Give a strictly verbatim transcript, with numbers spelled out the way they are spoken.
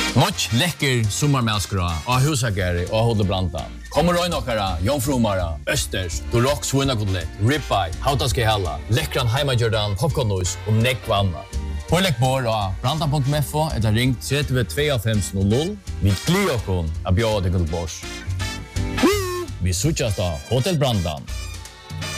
Much lekker sommarmälskra av husagare och Hotel Brantan. Kommer röjna okkara, jomfrumara, östers, dorok svunakotlett, ribeye, hautaske halla, lekkran heimajordan, popcornnois och nekvanna. Pålägg bor av brantan punkt f o eller ring tre två fem noll noll. Vi glir okon av bjöd till Gullbors. Vi sutjas da Hotel Brantan.